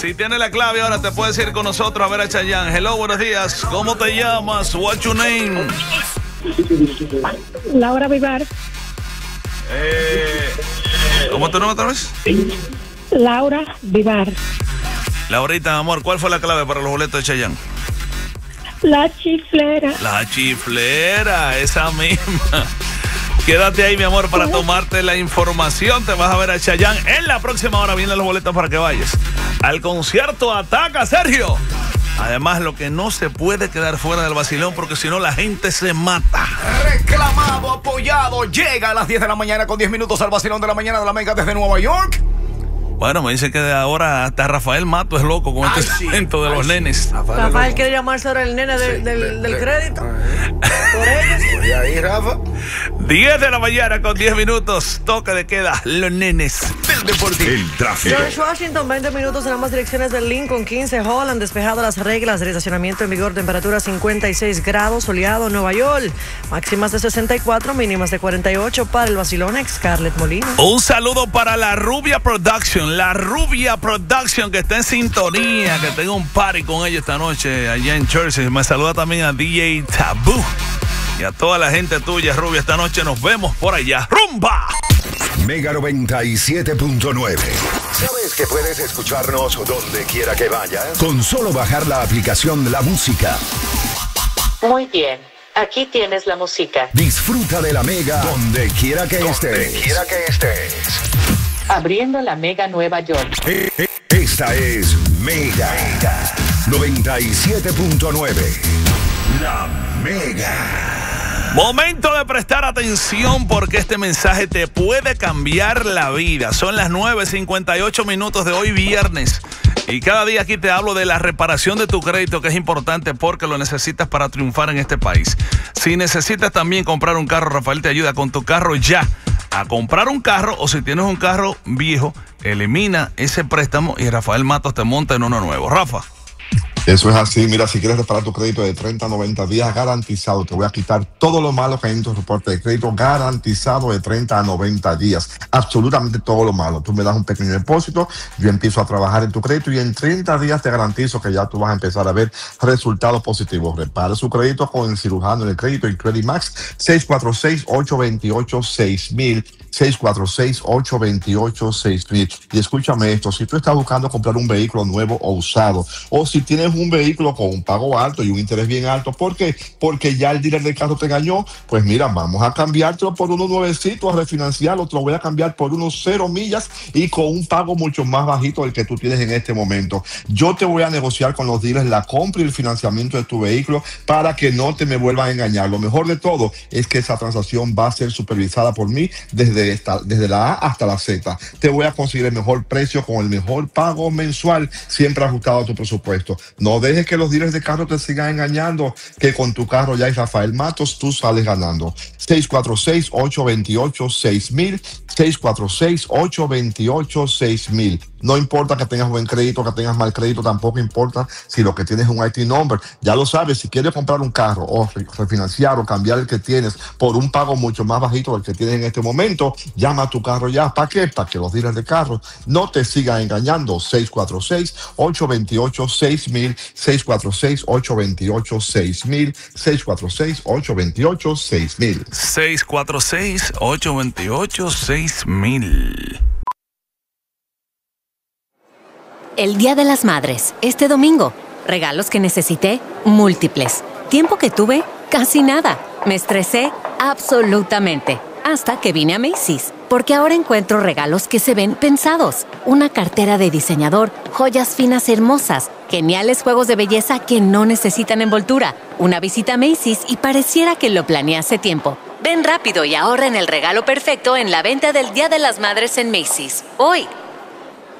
Si tienes la clave ahora te puedes ir con nosotros a ver a Chayanne. Hello, buenos días. ¿Cómo te llamas? What's your name? Laura Vivar. ¿Cómo es tu nombre otra vez? Laura Vivar. Laurita, amor, ¿cuál fue la clave para los boletos de Chayanne? La chiflera. La chiflera, esa misma. Quédate ahí, mi amor, para tomarte la información. Te vas a ver a Chayanne. En la próxima hora vienen los boletos para que vayas al concierto Ataca, Sergio. Además, lo que no se puede quedar fuera del vacilón, porque si no la gente se mata. Reclamado, apoyado. Llega a las 10 de la mañana con 10 minutos al vacilón de la mañana de la Mega desde Nueva York. Bueno, me dice que de ahora hasta Rafael Mato es loco con este segmento de los nenes. Rafael quiere llamarse ahora el nene del crédito. Por ellos. Y ahí, Rafa. 10 de la mañana con 10 minutos. Toque de queda, los nenes del deportivo. El tráfico. George Washington, 20 minutos en ambas direcciones del Lincoln, 15 Holland, despejado las reglas del estacionamiento en vigor, temperatura 56 grados, soleado, Nueva York, máximas de 64, mínimas de 48 para el vacilón Scarlett Molina. Un saludo para la Rubia Production, que está en sintonía, que tengo un party con ellos esta noche allá en Jersey. Me saluda también a DJ Taboo y a toda la gente tuya, Rubia. Esta noche nos vemos por allá. ¡Rumba! Mega 97.9. ¿Sabes que puedes escucharnos donde quiera que vayas? Con solo bajar la aplicación La Música. Muy bien, aquí tienes la música. Disfruta de la Mega donde quiera que estés. Abriendo la Mega Nueva York. Esta es Mega 97.9. La Mega. Momento de prestar atención porque este mensaje te puede cambiar la vida. Son las 9:58 minutos de hoy viernes. Y cada día aquí te hablo de la reparación de tu crédito, que es importante porque lo necesitas para triunfar en este país. Si necesitas también comprar un carro, Rafael te ayuda con tu carro ya a comprar un carro, o si tienes un carro viejo, elimina ese préstamo y Rafael Matos te monta en uno nuevo. Rafa. Eso es así. Mira, si quieres reparar tu crédito de 30 a 90 días garantizado, te voy a quitar todo lo malo que hay en tu reporte de crédito garantizado de 30 a 90 días. Absolutamente todo lo malo. Tú me das un pequeño depósito, yo empiezo a trabajar en tu crédito y en 30 días te garantizo que ya tú vas a empezar a ver resultados positivos. Repara su crédito con el cirujano en el crédito y Credit Max 646-828-6000. 646-828-6000. Y escúchame esto, si tú estás buscando comprar un vehículo nuevo o usado, o si tienes un vehículo con un pago alto y un interés bien alto, ¿por qué? Porque ya el dealer del carro te engañó, pues mira, vamos a cambiártelo por uno nuevecito, a refinanciarlo, te lo voy a cambiar por unos 0 millas y con un pago mucho más bajito del que tú tienes en este momento. Yo te voy a negociar con los dealers la compra y el financiamiento de tu vehículo para que no te me vuelvan a engañar. Lo mejor de todo es que esa transacción va a ser supervisada por mí desde la A hasta la Z. Te voy a conseguir el mejor precio con el mejor pago mensual, siempre ajustado a tu presupuesto. No dejes que los dealers de carro te sigan engañando, que con tu carro ya hay Rafael Matos, tú sales ganando. 646-828-6000, 646-828-6000. No importa que tengas buen crédito, que tengas mal crédito, tampoco importa si lo que tienes es un IT number. Ya lo sabes, si quieres comprar un carro o refinanciar o cambiar el que tienes por un pago mucho más bajito del que tienes en este momento, llama a tu carro ya. ¿Para qué? Para que los dealers de carros no te sigan engañando. 646-828-6000, 646-828-6000, 646-828-6000. 646-828-6000. El Día de las Madres, este domingo. Regalos que necesité, múltiples. Tiempo que tuve, casi nada. Me estresé, absolutamente. Hasta que vine a Macy's, porque ahora encuentro regalos que se ven pensados. Una cartera de diseñador, joyas finas hermosas, geniales juegos de belleza que no necesitan envoltura, una visita a Macy's y pareciera que lo planeé hace tiempo. Ven rápido y ahorra en el regalo perfecto en la venta del Día de las Madres en Macy's. Hoy,